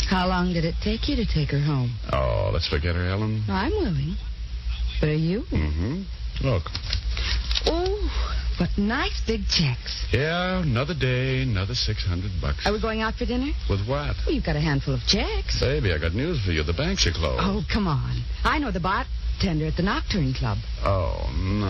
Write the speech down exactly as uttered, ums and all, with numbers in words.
How long did it take you to take her home? Oh, let's forget her, Ellen. I'm willing. But are you? Mm-hmm. Look. Oh, but nice big checks. Yeah, another day, another six hundred bucks. Are we going out for dinner? With what? Well, you've got a handful of checks. Baby, I got news for you. The banks are closed. Oh, come on. I know the bartender at the Nocturne Club. Oh, no.